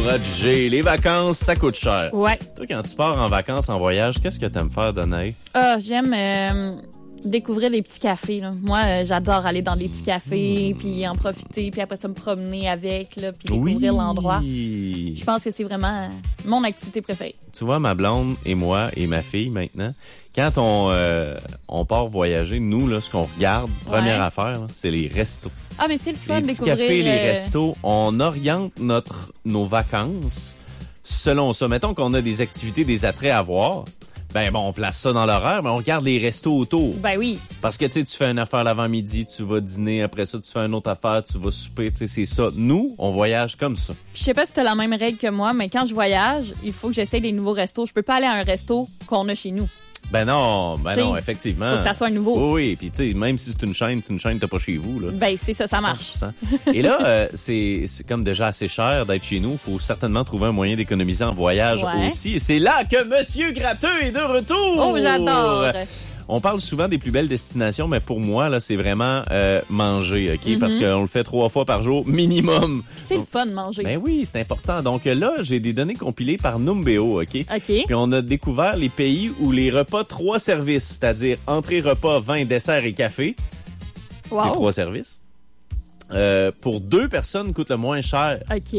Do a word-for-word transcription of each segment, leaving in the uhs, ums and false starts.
Jay. Les vacances, ça coûte cher. Ouais. Toi, quand tu pars en vacances, en voyage, qu'est-ce que t'aimes faire, Danae? Ah, j'aime euh, découvrir les petits cafés, là. Moi, euh, j'adore aller dans des petits cafés, mmh. puis en profiter, puis après ça, me promener avec, là, puis découvrir oui. l'endroit. Je pense que c'est vraiment mon activité préférée. Tu vois, ma blonde et moi et ma fille, maintenant, quand on, euh, on part voyager, nous, là, ce qu'on regarde, première ouais. affaire, là, c'est les restos. Ah, mais c'est le fun de Les découvrir... petits cafés, euh... les restos, on oriente notre, nos vacances selon ça. Mettons qu'on a des activités, des attraits à voir. Ben bon, on place ça dans l'horaire, mais on regarde les restos autour. Ben oui. Parce que, tu sais, tu fais une affaire l'avant-midi, tu vas dîner, après ça, tu fais une autre affaire, tu vas souper, tu sais, c'est ça. Nous, on voyage comme ça. Je sais pas si t'as la même règle que moi, mais quand je voyage, il faut que j'essaye des nouveaux restos. Je peux pas aller à un resto qu'on a chez nous. Ben non, ben t'sais, non, effectivement. Faut que ça soit nouveau. Oui, oui, puis tu sais, même si c'est une chaîne, c'est une chaîne que t'as pas chez vous, là. Ben c'est ça, ça marche. cent pour cent. Et là, euh, c'est, c'est comme déjà assez cher d'être chez nous. Faut certainement trouver un moyen d'économiser en voyage ouais. aussi. Et c'est là que Monsieur Gratteux est de retour! Oh, j'adore! On parle souvent des plus belles destinations, mais pour moi, là, c'est vraiment euh, manger, OK? Mm-hmm. Parce qu'on le fait trois fois par jour, minimum. C'est Donc, le fun de manger. Ben oui, c'est important. Donc là, j'ai des données compilées par Numbeo, OK? OK. Puis on a découvert les pays où les repas trois services, c'est-à-dire entrée, repas, vin, dessert et café, wow. c'est trois services, euh, pour deux personnes coûtent le moins cher. OK.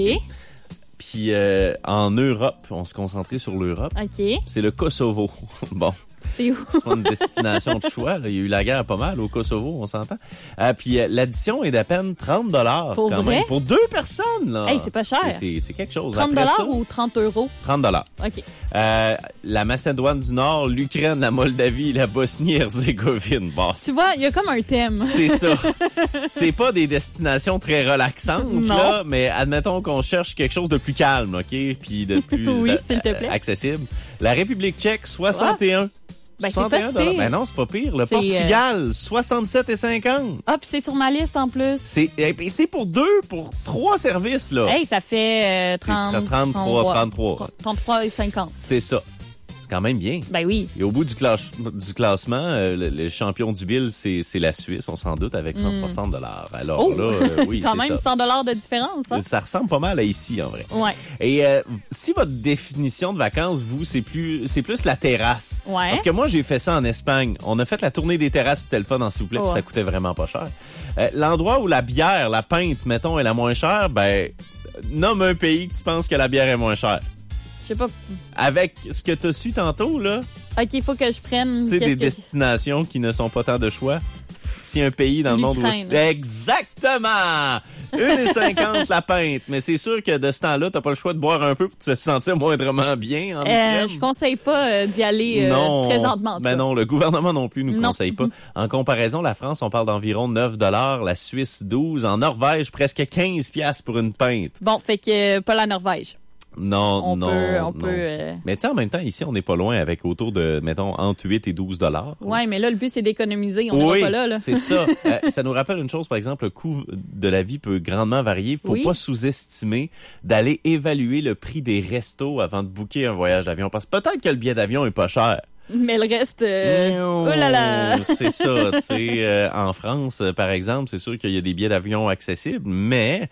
Puis euh, en Europe, on se concentrait sur l'Europe. OK. C'est le Kosovo. Bon. C'est où? C'est pas une destination de choix. Là. Il y a eu la guerre pas mal au Kosovo, on s'entend. Euh, puis euh, l'addition est d'à peine trente dollars pour quand vrai? même. Pour deux personnes. Là. Hey, c'est pas cher. C'est, c'est, c'est quelque chose. trente dollars ou trente euros? trente dollars. OK. Euh, la Macédoine du Nord, l'Ukraine, la Moldavie, la Bosnie-Herzégovine. Bon, tu vois, il y a comme un thème. C'est ça. C'est pas des destinations très relaxantes, non. là, mais admettons qu'on cherche quelque chose de plus calme, OK? Puis de plus oui, a- s'il te plaît. accessible. La République tchèque, soixante et un. Ah. Ben, c'est pas si pire. Ben non, c'est pas pire. Le c'est, Portugal, euh... soixante-sept et cinquante. Ah, puis c'est sur ma liste en plus. C'est, et c'est pour deux, pour trois services, là. Hey, ça fait euh, trente, trente-trois, trente-trois. trente-trois et cinquante. C'est ça. C'est quand même bien. Ben oui. Et au bout du, classe, du classement, euh, le, le champion du Bill, c'est, c'est la Suisse, on s'en doute, avec cent soixante dollars. Mm. Alors oh. là, euh, oui, quand c'est même ça. cent dollars de différence. Hein? Ça ressemble pas mal à ici, en vrai. Ouais. Et euh, si votre définition de vacances, vous, c'est plus c'est plus la terrasse. Ouais. Parce que moi, j'ai fait ça en Espagne. On a fait la tournée des terrasses, c'était le fun, s'il vous plaît, oh. puis ça coûtait vraiment pas cher. Euh, l'endroit où la bière, la pinte, mettons, est la moins chère, ben, nomme un pays que tu penses que la bière est moins chère. Je sais pas. Avec ce que tu as su tantôt, là. OK, il faut que je prenne... Tu sais, des que... destinations qui ne sont pas tant de choix. Si un pays dans L'Ukraine. le monde où... Exactement! une cinquante la pinte. Mais c'est sûr que de ce temps-là, t'as pas le choix de boire un peu pour te sentir moindrement bien en euh, Je conseille pas euh, d'y aller euh, non, présentement. Ben non, le gouvernement non plus nous non. conseille pas. En comparaison, la France, on parle d'environ neuf dollars, la Suisse douze, en Norvège, presque quinze piastres pour une pinte. Bon, fait que euh, pas la Norvège. Non, on non, peut, on non. peut. Euh... Mais tu sais, en même temps, ici, on n'est pas loin avec autour de, mettons, entre huit et douze dollars. Ouais, mais là, le but, c'est d'économiser. On oui, n'est pas là, là. c'est ça. euh, ça nous rappelle une chose, par exemple, le coût de la vie peut grandement varier. Faut oui. pas sous-estimer d'aller évaluer le prix des restos avant de booker un voyage d'avion. Parce que peut-être que le billet d'avion est pas cher. Mais le reste, euh... oh là là! C'est ça, tu sais. Euh, en France, euh, par exemple, c'est sûr qu'il y a des billets d'avion accessibles, mais...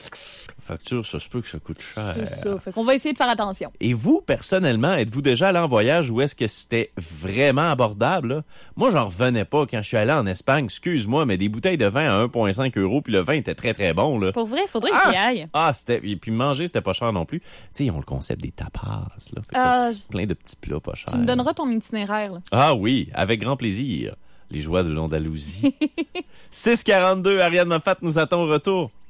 facture, ça se peut que ça coûte cher. C'est ça. Fait qu'on va essayer de faire attention. Et vous, personnellement, êtes-vous déjà allé en voyage où est-ce que c'était vraiment abordable, là? Moi, j'en revenais pas quand je suis allé en Espagne. Excuse-moi, mais des bouteilles de vin à un virgule cinq euros, puis le vin était très, très bon, là. Pour vrai, faudrait ah! que j'y aille. Ah, c'était... Et puis manger, c'était pas cher non plus. Tu sais, ils ont le concept des tapas, là. Fait euh, plein de petits plats pas chers. Tu me donneras ton itinéraire, là. Ah oui, avec grand plaisir. Les joies de l'Andalousie. six quarante-deux, Ariane Moffat nous attend au retour.